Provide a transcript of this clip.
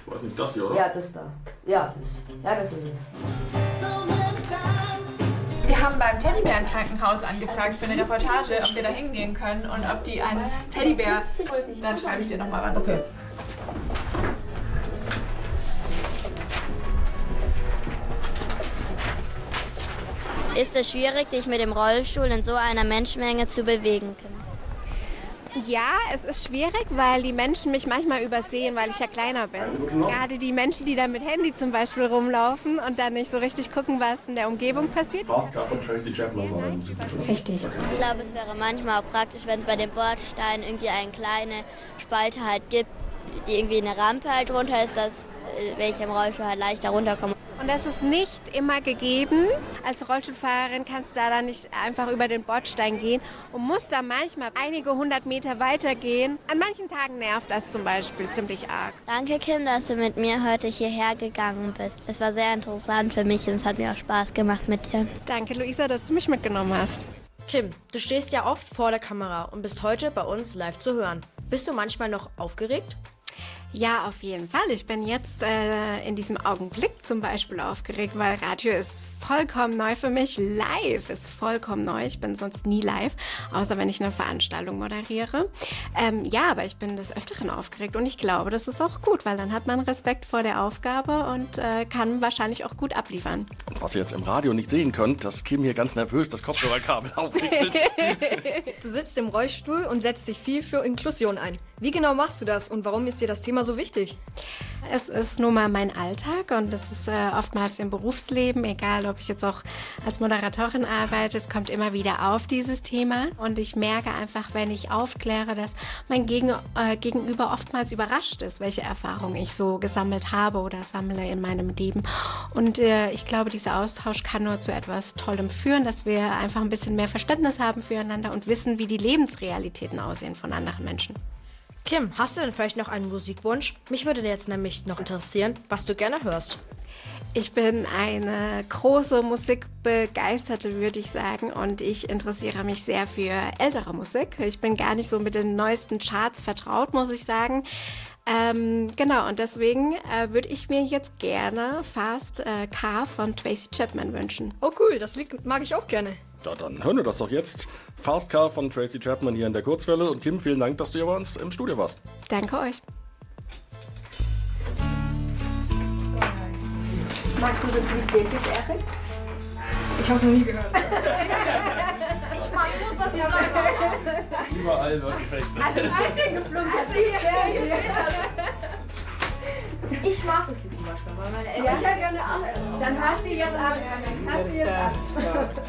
weiß nicht, das hier, oder? Ja, das da. Ja, das ist es. Wir haben beim Teddybärenkrankenhaus angefragt für eine Reportage, ob wir da hingehen können und ob die einen Teddybär... Dann schreibe ich dir nochmal, wann das ist. Ist es schwierig, dich mit dem Rollstuhl in so einer Menschenmenge zu bewegen können? Ja, es ist schwierig, weil die Menschen mich manchmal übersehen, weil ich ja kleiner bin. Gerade die Menschen, die dann mit Handy zum Beispiel rumlaufen und dann nicht so richtig gucken, was in der Umgebung passiert. Fast Car von Tracy Chapman. Richtig. Ich glaube, es wäre manchmal auch praktisch, wenn es bei den Bordsteinen irgendwie eine kleine Spalte halt gibt, die irgendwie eine Rampe halt runter ist, dass welche im Rollstuhl halt leichter runterkommen. Und das ist nicht immer gegeben. Als Rollstuhlfahrerin kannst du da dann nicht einfach über den Bordstein gehen und musst da manchmal einige 100 Meter weitergehen. An manchen Tagen nervt das zum Beispiel ziemlich arg. Danke, Kim, dass du mit mir heute hierher gegangen bist. Es war sehr interessant für mich und es hat mir auch Spaß gemacht mit dir. Danke, Luisa, dass du mich mitgenommen hast. Kim, du stehst ja oft vor der Kamera und bist heute bei uns live zu hören. Bist du manchmal noch aufgeregt? Ja, auf jeden Fall. Ich bin jetzt in diesem Augenblick zum Beispiel aufgeregt, weil Radio ist vollkommen neu für mich. Live ist vollkommen neu. Ich bin sonst nie live, außer wenn ich eine Veranstaltung moderiere. Ja, aber ich bin des Öfteren aufgeregt und ich glaube, das ist auch gut, weil dann hat man Respekt vor der Aufgabe und kann wahrscheinlich auch gut abliefern. Und was ihr jetzt im Radio nicht sehen könnt, dass Kim hier ganz nervös das Kopfhörerkabel aufwickelt. Du sitzt im Rollstuhl und setzt dich viel für Inklusion ein. Wie genau machst du das und warum ist dir das Thema so wichtig? Es ist nun mal mein Alltag und es ist oftmals im Berufsleben, egal ob ich jetzt auch als Moderatorin arbeite, es kommt immer wieder auf dieses Thema und ich merke einfach, wenn ich aufkläre, dass mein Gegenüber oftmals überrascht ist, welche Erfahrungen ich so gesammelt habe oder sammle in meinem Leben. Und ich glaube, dieser Austausch kann nur zu etwas Tollem führen, dass wir einfach ein bisschen mehr Verständnis haben füreinander und wissen, wie die Lebensrealitäten aussehen von anderen Menschen. Kim, hast du denn vielleicht noch einen Musikwunsch? Mich würde jetzt nämlich noch interessieren, was du gerne hörst. Ich bin eine große Musikbegeisterte, würde ich sagen, und ich interessiere mich sehr für ältere Musik. Ich bin gar nicht so mit den neuesten Charts vertraut, muss ich sagen. Genau, und deswegen würde ich mir jetzt gerne Fast Car von Tracy Chapman wünschen. Oh cool, das Lied mag ich auch gerne. Ja, dann hören wir das doch jetzt. Fast Car von Tracy Chapman hier in der Kurzwelle. Und Kim, vielen Dank, dass du hier bei uns im Studio warst. Danke euch. Magst du das Lied wirklich, Erik? Ich habe es noch nie gehört. Ich mag das, was ihr sagt. Überall wird gefällt. Also ein bisschen geflunkert. Ich mag das Lied zum Beispiel, weil meine Eltern... Ja, gerne auch. Dann hast du jetzt ab.